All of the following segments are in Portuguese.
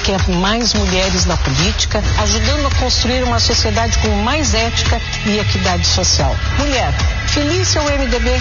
quer mais mulheres na política, ajudando a construir uma sociedade com mais ética e equidade social. Mulher, feliz é o MDB.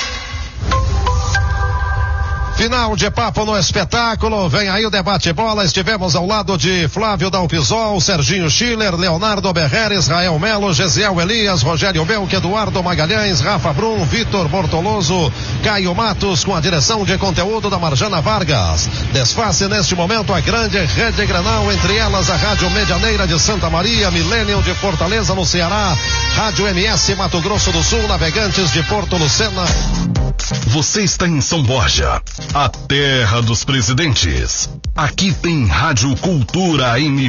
Final de papo no espetáculo, vem aí o debate bola, estivemos ao lado de Flávio Dalpisol, Serginho Schiller, Leonardo Berrer, Israel Melo, Gesiel Elias, Rogério Belk, Eduardo Magalhães, Rafa Brum, Vitor Bortoloso, Caio Matos, com a direção de conteúdo da Marjana Vargas. Desface neste momento a grande rede Granal, entre elas a Rádio Medianeira de Santa Maria, Millennium de Fortaleza no Ceará, Rádio MS Mato Grosso do Sul, Navegantes de Porto Lucena. Você está em São Borja, a terra dos presidentes. Aqui tem Rádio Cultura M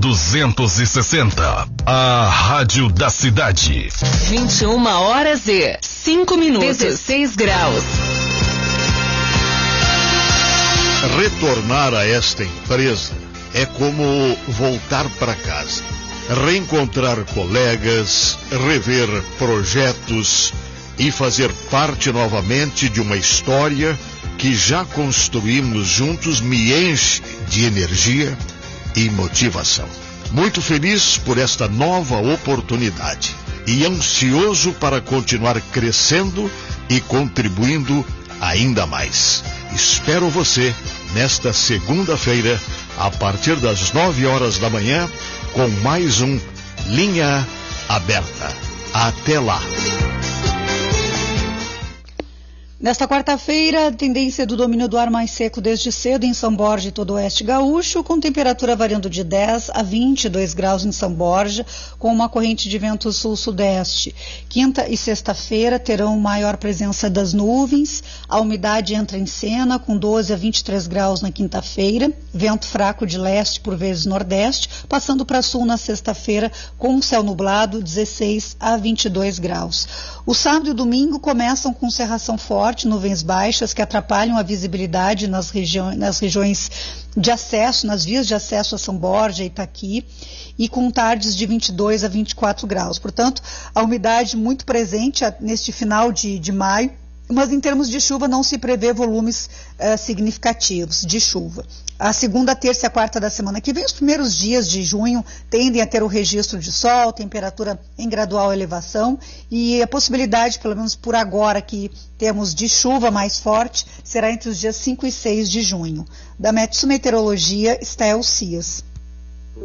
1260, a rádio da cidade. 21h05, 16 graus. Retornar a esta empresa é como voltar para casa. Reencontrar colegas, rever projetos e fazer parte novamente de uma história que já construímos juntos me enche de energia e motivação. Muito feliz por esta nova oportunidade e ansioso para continuar crescendo e contribuindo ainda mais. Espero você nesta segunda-feira, a partir das 9h da manhã, com mais um Linha Aberta. Até lá! Nesta quarta-feira, a tendência do domínio do ar mais seco desde cedo em São Borja e todo o oeste gaúcho, com temperatura variando de 10 a 22 graus em São Borja, com uma corrente de vento sul-sudeste. Quinta e sexta-feira terão maior presença das nuvens, a umidade entra em cena com 12 a 23 graus na quinta-feira, vento fraco de leste por vezes nordeste, passando para sul na sexta-feira com um céu nublado, 16 a 22 graus. O sábado e o domingo começam com cerração forte, nuvens baixas que atrapalham a visibilidade nas regiões de acesso, nas vias de acesso a São Borja e Itaqui, e com tardes de 22 a 24 graus. Portanto, a umidade muito presente neste final de maio, mas em termos de chuva não se prevê volumes significativos de chuva. A segunda, terça e a quarta da semana que vem, os primeiros dias de junho, tendem a ter o registro de sol, temperatura em gradual elevação, e a possibilidade, pelo menos por agora, que temos de chuva mais forte, será entre os dias 5 e 6 de junho. Da Metsu Meteorologia, Estel Cias.